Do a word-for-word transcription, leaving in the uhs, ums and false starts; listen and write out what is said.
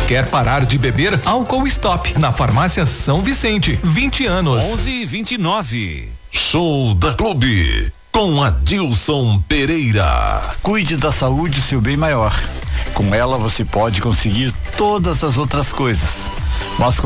Quer parar de beber? Álcool Stop, na Farmácia São Vicente, vinte anos. onze e vinte e nove. Show da Clube, com Adilson Pereira. Cuide da saúde, seu bem maior. Com ela você pode conseguir todas as outras coisas. Nós